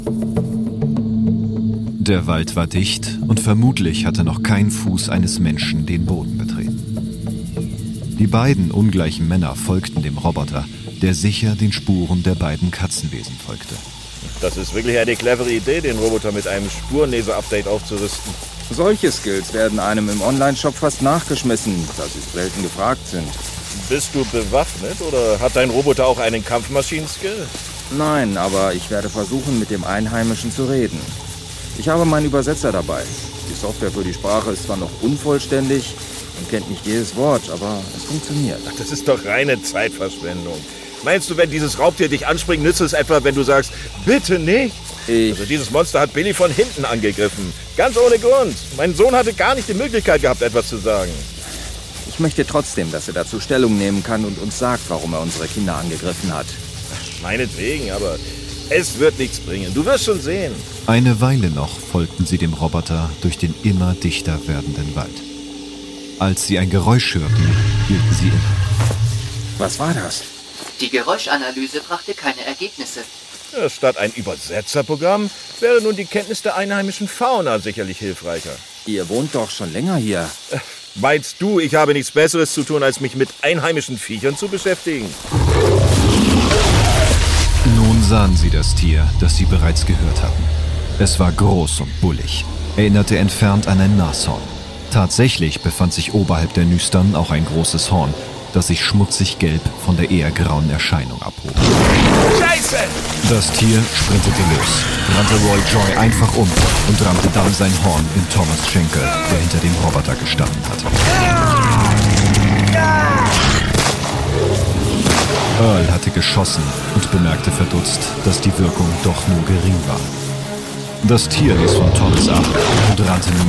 Der Wald war dicht und vermutlich hatte noch kein Fuß eines Menschen den Boden betreten. Die beiden ungleichen Männer folgten dem Roboter, der sicher den Spuren der beiden Katzenwesen folgte. Das ist wirklich eine clevere Idee, den Roboter mit einem Spurenleser-Update aufzurüsten. Solche Skills werden einem im Online-Shop fast nachgeschmissen, da sie selten gefragt sind. Bist du bewaffnet oder hat dein Roboter auch einen Kampfmaschinen-Skill? Nein, aber ich werde versuchen, mit dem Einheimischen zu reden. Ich habe meinen Übersetzer dabei. Die Software für die Sprache ist zwar noch unvollständig und kennt nicht jedes Wort, aber es funktioniert. Ach, das ist doch reine Zeitverschwendung. Meinst du, wenn dieses Raubtier dich anspringt, nützt es etwa, wenn du sagst, bitte nicht? Also dieses Monster hat Billy von hinten angegriffen. Ganz ohne Grund. Mein Sohn hatte gar nicht die Möglichkeit gehabt, etwas zu sagen. Ich möchte trotzdem, dass er dazu Stellung nehmen kann und uns sagt, warum er unsere Kinder angegriffen hat. Meinetwegen, aber es wird nichts bringen. Du wirst schon sehen. Eine Weile noch folgten sie dem Roboter durch den immer dichter werdenden Wald. Als sie ein Geräusch hörten, hielten sie inne. Was war das? Die Geräuschanalyse brachte keine Ergebnisse. Ja, statt ein Übersetzerprogramm wäre nun die Kenntnis der einheimischen Fauna sicherlich hilfreicher. Ihr wohnt doch schon länger hier. Meinst du, ich habe nichts Besseres zu tun, als mich mit einheimischen Viechern zu beschäftigen? Nun sahen sie das Tier, das sie bereits gehört hatten. Es war groß und bullig, erinnerte entfernt an ein Nashorn. Tatsächlich befand sich oberhalb der Nüstern auch ein großes Horn, das sich schmutzig gelb von der eher grauen Erscheinung abhob. Scheiße! Das Tier sprintete los, rannte Roy Joy einfach um und rammte dann sein Horn in Thomas Schenkel, der hinter dem Roboter gestanden hatte. Earl hatte geschossen und bemerkte verdutzt, dass die Wirkung doch nur gering war. Das Tier ließ von Thomas ab und rannte nun